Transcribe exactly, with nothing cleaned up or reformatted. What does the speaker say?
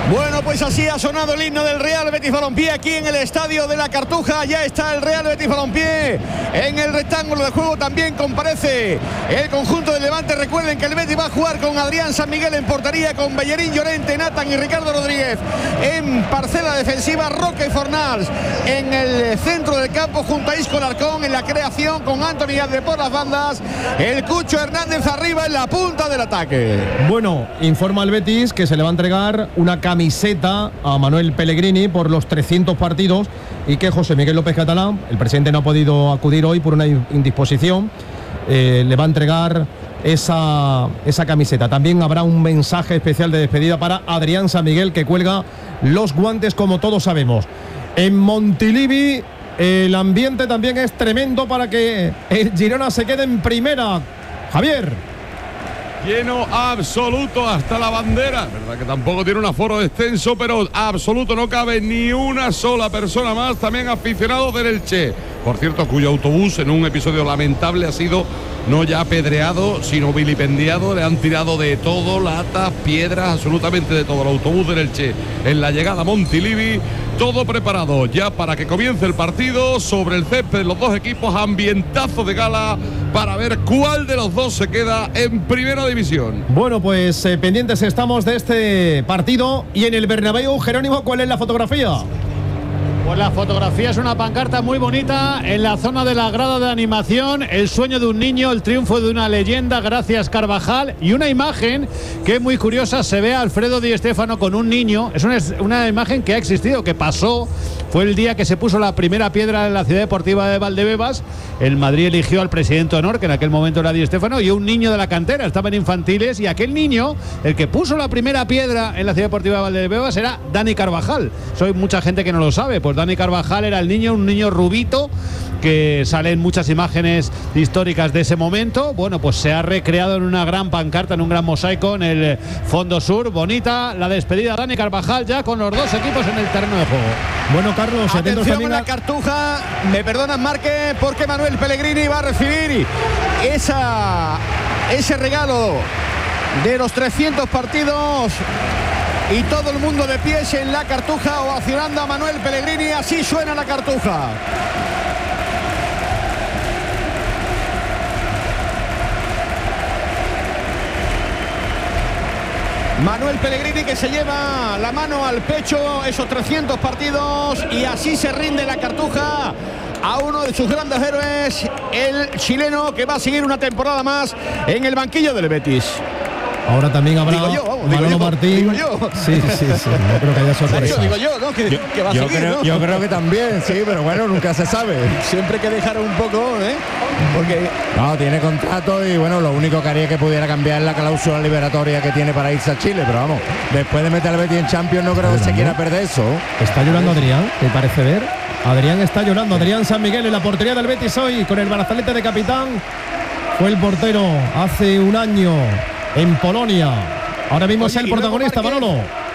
Bueno, pues así ha sonado el himno del Real Betis Balompié aquí en el estadio de la Cartuja. Ya está el Real Betis Balompié en el rectángulo de juego. También comparece el conjunto del Levante. Recuerden que el Betis va a jugar con Adrián San Miguel en portería, con Bellerín, Llorente, Nathan y Ricardo Rodríguez en parcela defensiva, Roque y Fornals en el centro del campo junto a Isco Larcón en la creación, con Anthony Alde por las bandas, el Cucho Hernández arriba en la punta del ataque. Bueno, informa el Betis que se le va a entregar una camiseta a Manuel Pellegrini por los trescientos partidos y que José Miguel López Catalán, el presidente, no ha podido acudir hoy por una indisposición, eh, le va a entregar esa, esa camiseta. También habrá un mensaje especial de despedida para Adrián San Miguel, que cuelga los guantes, como todos sabemos. En Montilivi el ambiente también es tremendo para que el Girona se quede en primera. Javier. Lleno absoluto hasta la bandera, verdad que tampoco tiene un aforo extenso, pero absoluto, no cabe ni una sola persona más. También aficionados del Elche, por cierto, cuyo autobús en un episodio lamentable ha sido no ya apedreado, sino vilipendiado. Le han tirado de todo, latas, piedras, absolutamente de todo. El autobús del Elche en la llegada a Montilivi. Todo preparado ya para que comience el partido. Sobre el césped los dos equipos, ambientazo de gala para ver cuál de los dos se queda en primera división. Bueno, pues eh, pendientes estamos de este partido. Y en el Bernabéu, Jerónimo, ¿cuál es la fotografía? Pues la fotografía es una pancarta muy bonita en la zona de la grada de animación. El sueño de un niño, el triunfo de una leyenda, gracias Carvajal. Y una imagen que es muy curiosa, se ve a Alfredo Di Stéfano con un niño. Es una, una imagen que ha existido, que pasó. Fue el día que se puso la primera piedra en la ciudad deportiva de Valdebebas. El Madrid eligió al presidente de honor, que en aquel momento era Di Stéfano, y un niño de la cantera. Estaban infantiles y aquel niño, el que puso la primera piedra en la ciudad deportiva de Valdebebas, era Dani Carvajal. Soy mucha gente que no lo sabe. Pues Dani Carvajal era el niño, un niño rubito, que sale en muchas imágenes históricas de ese momento. Bueno, pues se ha recreado en una gran pancarta, en un gran mosaico en el fondo sur. Bonita la despedida de Dani Carvajal, ya con los dos equipos en el terreno de juego. Bueno, Carlos, atención en la Cartuja, me perdonan, Marque, porque Manuel Pellegrini va a recibir esa, ese regalo de los trescientos partidos. Y todo el mundo de pies en la Cartuja ovacionando a Manuel Pellegrini. Así suena la Cartuja. Manuel Pellegrini, que se lleva la mano al pecho, esos trescientos partidos, y así se rinde la Cartuja a uno de sus grandes héroes, el chileno, que va a seguir una temporada más en el banquillo del Betis. Ahora también habrá digo yo, vamos, Manolo digo yo, Martín. Digo yo. Sí, sí, sí. No creo que haya sorpresa. Digo yo, ¿no? Que, yo, que va a yo seguir, creo, ¿no? yo creo que también, sí, pero bueno, nunca se sabe. Siempre hay que dejar un poco, ¿eh? Porque no, tiene contrato y bueno, lo único que haría que pudiera cambiar es la cláusula liberatoria que tiene para irse a Chile, pero vamos, después de meter al Betis en Champions no creo que se quiera perder eso. Está llorando Adrián, ¿te parece ver? Adrián está llorando. Adrián San Miguel en la portería del Betis hoy con el brazalete de capitán. Fue el portero hace un año en Polonia. Ahora mismo es el protagonista, Manolo.